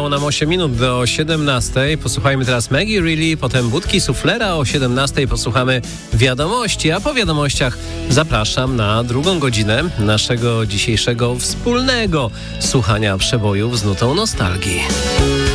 Zostało nam 8 minut do 17. Posłuchajmy teraz Maggie Reilly, potem Budki Suflera. O 17 posłuchamy wiadomości, a po wiadomościach zapraszam na drugą godzinę naszego dzisiejszego wspólnego słuchania przebojów z nutą nostalgii.